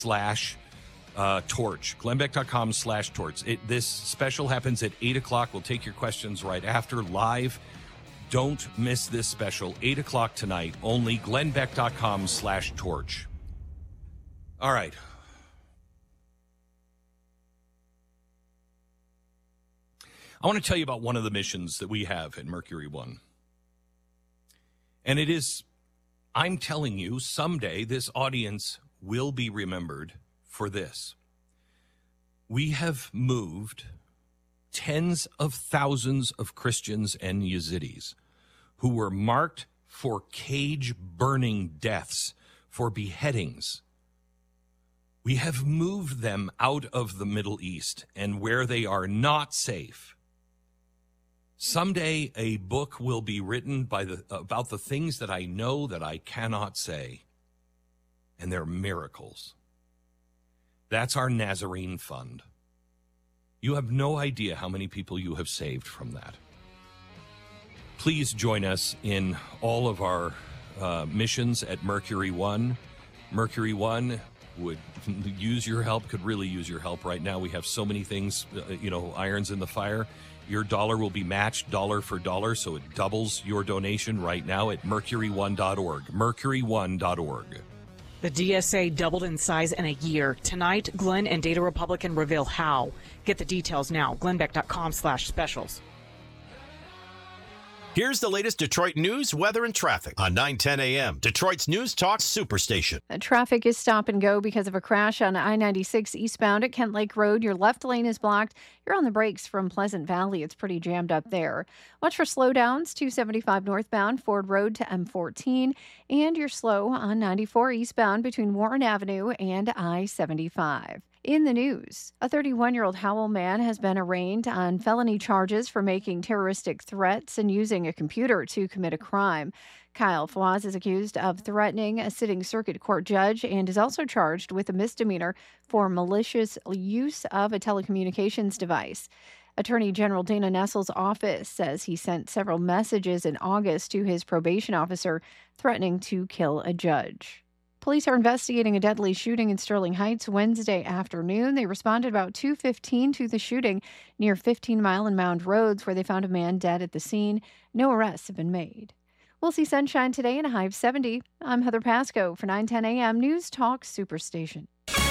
slash torch. Glennbeck.com/torch. This special happens at 8 o'clock. We'll take your questions right after, live. Don't miss this special, 8 o'clock tonight, only Glennbeck.com/torch. All right. I want to tell you about one of the missions that we have at Mercury One. And it is, I'm telling you, someday this audience will be remembered for this. We have moved tens of thousands of Christians and Yazidis who were marked for cage-burning deaths, for beheadings. We have moved them out of the Middle East and where they are not safe. Someday a book will be written about the things that I know that I cannot say, and they're miracles. That's our Nazarene Fund. You have no idea how many people you have saved from that. Please join us in all of our missions at Mercury One. Mercury One would use your help, could really use your help right now. We have so many things, irons in the fire. Your dollar will be matched dollar for dollar, so it doubles your donation right now at mercuryone.org. Mercuryone.org. The DSA doubled in size in a year. Tonight, Glenn and Data Republican reveal how. Get the details now. glennbeck.com/specials. Here's the latest Detroit news, weather, and traffic on 9:10 a.m. Detroit's News Talk Superstation. The traffic is stop and go because of a crash on I-96 eastbound at Kent Lake Road. Your left lane is blocked. You're on the brakes from Pleasant Valley. It's pretty jammed up there. Watch for slowdowns, 275 northbound, Ford Road to M14. And you're slow on 94 eastbound between Warren Avenue and I-75. In the news, a 31-year-old Howell man has been arraigned on felony charges for making terroristic threats and using a computer to commit a crime. Kyle Fawaz is accused of threatening a sitting circuit court judge and is also charged with a misdemeanor for malicious use of a telecommunications device. Attorney General Dana Nessel's office says he sent several messages in August to his probation officer threatening to kill a judge. Police are investigating a deadly shooting in Sterling Heights Wednesday afternoon. They responded about 2:15 to the shooting near 15 Mile and Mound Roads, where they found a man dead at the scene. No arrests have been made. We'll see sunshine today and a high of 70. I'm Heather Pasco for 9:10 a.m. News Talk Superstation.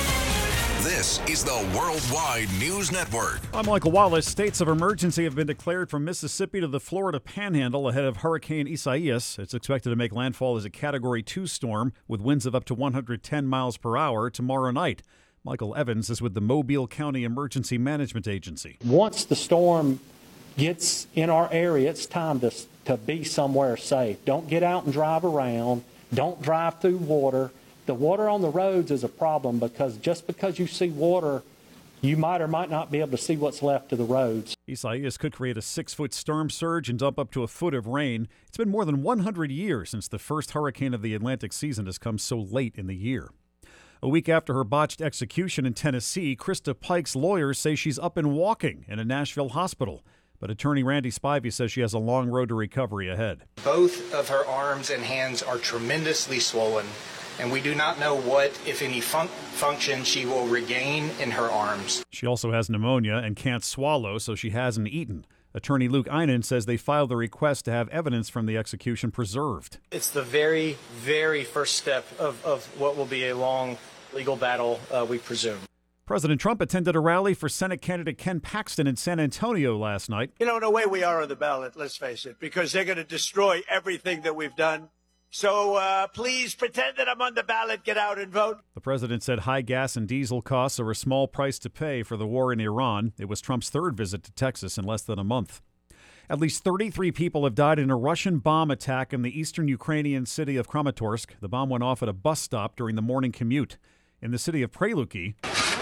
This is the Worldwide News Network. I'm Michael Wallace. States of emergency have been declared from Mississippi to the Florida Panhandle ahead of Hurricane Isaias. It's expected to make landfall as a Category 2 storm with winds of up to 110 miles per hour tomorrow night. Michael Evans is with the Mobile County Emergency Management Agency. Once the storm gets in our area, it's time to be somewhere safe. Don't get out and drive around. Don't drive through water. The water on the roads is a problem because just because you see water, you might or might not be able to see what's left of the roads. Isaias could create a 6-foot storm surge and dump up to a foot of rain. It's been more than 100 years since the first hurricane of the Atlantic season has come so late in the year. A week after her botched execution in Tennessee, Krista Pike's lawyers say she's up and walking in a Nashville hospital. But attorney Randy Spivey says she has a long road to recovery ahead. Both of her arms and hands are tremendously swollen, and we do not know what, if any, function she will regain in her arms. She also has pneumonia and can't swallow, so she hasn't eaten. Attorney Luke Einen says they filed a request to have evidence from the execution preserved. It's the very, very first step of what will be a long legal battle, we presume. President Trump attended a rally for Senate candidate Ken Paxton in San Antonio last night. You know, in a way we are on the ballot, let's face it, because they're going to destroy everything that we've done. So please pretend that I'm on the ballot. Get out and vote. The president said high gas and diesel costs are a small price to pay for the war in Iran. It was Trump's third visit to Texas in less than a month. At least 33 people have died in a Russian bomb attack in the eastern Ukrainian city of Kramatorsk. The bomb went off at a bus stop during the morning commute. In the city of Preluki,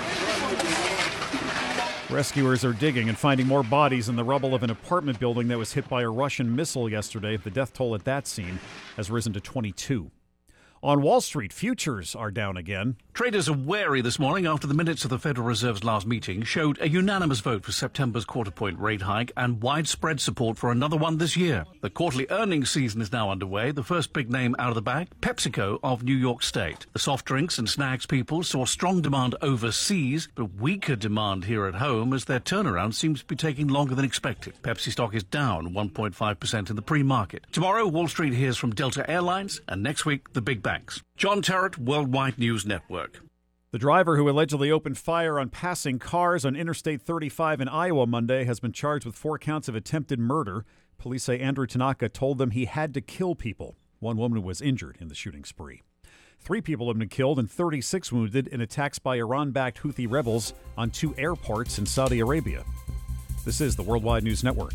rescuers are digging and finding more bodies in the rubble of an apartment building that was hit by a Russian missile yesterday. The death toll at that scene has risen to 22. On Wall Street, futures are down again. Traders are wary this morning after the minutes of the Federal Reserve's last meeting showed a unanimous vote for September's quarter-point rate hike and widespread support for another one this year. The quarterly earnings season is now underway. The first big name out of the bag, PepsiCo of New York State. The soft drinks and snacks people saw strong demand overseas, but weaker demand here at home as their turnaround seems to be taking longer than expected. Pepsi stock is down 1.5% in the pre-market. Tomorrow, Wall Street hears from Delta Airlines, and next week, the big banks. John Terrett, Worldwide News Network. The driver who allegedly opened fire on passing cars on Interstate 35 in Iowa Monday has been charged with 4 counts of attempted murder. Police say Andrew Tanaka told them he had to kill people. One woman was injured in the shooting spree. 3 people have been killed and 36 wounded in attacks by Iran-backed Houthi rebels on 2 airports in Saudi Arabia. This is the Worldwide News Network.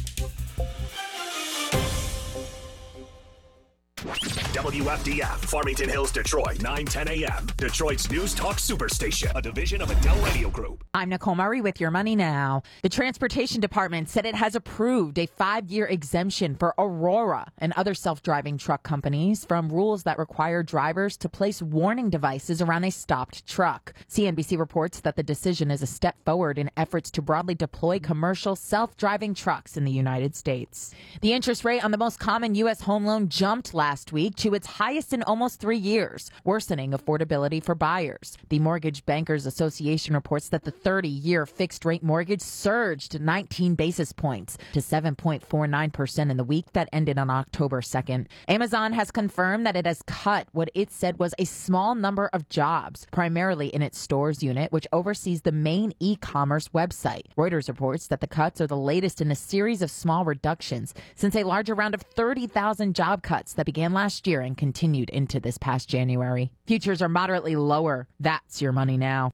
WFDF, Farmington Hills, Detroit, 9:10 a.m. Detroit's News Talk Superstation, a division of Adele Radio Group. I'm Nicole Murray with Your Money Now. The Transportation Department said it has approved a 5-year exemption for Aurora and other self-driving truck companies from rules that require drivers to place warning devices around a stopped truck. CNBC reports that the decision is a step forward in efforts to broadly deploy commercial self-driving trucks in the United States. The interest rate on the most common U.S. home loan jumped last week to its highest in almost 3 years, worsening affordability for buyers. The Mortgage Bankers Association reports that the 30-year fixed-rate mortgage surged 19 basis points to 7.49% in the week that ended on October 2nd. Amazon has confirmed that it has cut what it said was a small number of jobs, primarily in its stores unit, which oversees the main e-commerce website. Reuters reports that the cuts are the latest in a series of small reductions since a larger round of 30,000 job cuts that began last year and continued into this past January. Futures are moderately lower. That's Your Money Now.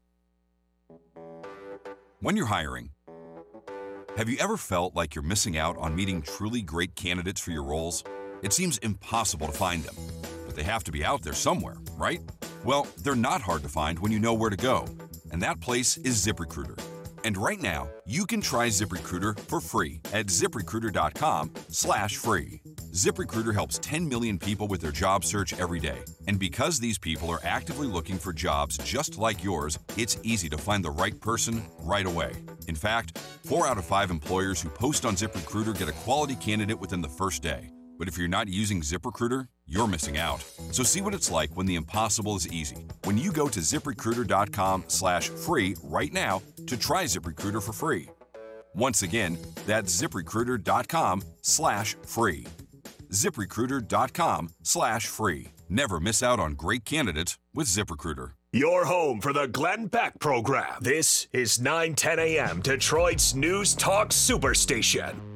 When you're hiring, have you ever felt like you're missing out on meeting truly great candidates for your roles? It seems impossible to find them, but they have to be out there somewhere, right? Well, they're not hard to find when you know where to go, and that place is ZipRecruiter. And right now, you can try ZipRecruiter for free at ZipRecruiter.com/free. ZipRecruiter helps 10 million people with their job search every day. And because these people are actively looking for jobs just like yours, it's easy to find the right person right away. In fact, 4 out of 5 employers who post on ZipRecruiter get a quality candidate within the first day. But if you're not using ZipRecruiter, you're missing out. So see what it's like when the impossible is easy. When you go to ZipRecruiter.com/free right now to try ZipRecruiter for free. Once again, that's ZipRecruiter.com/free. ZipRecruiter.com/free. Never miss out on great candidates with ZipRecruiter. Your home for the Glenn Beck Program. This is 9:10 a.m. Detroit's News Talk Superstation.